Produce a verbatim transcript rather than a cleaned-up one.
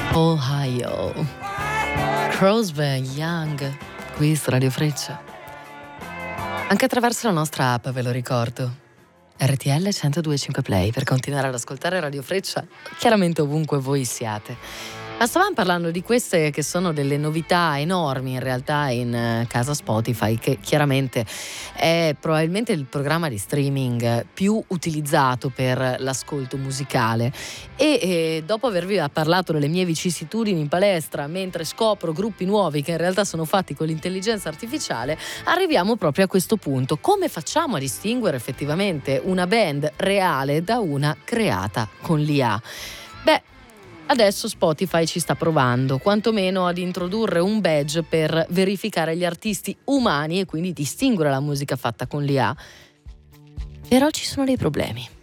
Ohio. Crosby, Young, qui su Radio Freccia. Anche attraverso la nostra app, ve lo ricordo. R T L centodue e cinque Play per continuare ad ascoltare Radio Freccia, chiaramente ovunque voi siate. Ma stavamo parlando di queste che sono delle novità enormi in realtà in casa Spotify, che chiaramente è probabilmente il programma di streaming più utilizzato per l'ascolto musicale e, e dopo avervi parlato delle mie vicissitudini in palestra mentre scopro gruppi nuovi che in realtà sono fatti con l'intelligenza artificiale, arriviamo proprio a questo punto. Come facciamo a distinguere effettivamente una band reale da una creata con l'I A? Beh, adesso Spotify ci sta provando, quantomeno ad introdurre un badge per verificare gli artisti umani e quindi distinguere la musica fatta con l'I A. Però ci sono dei problemi.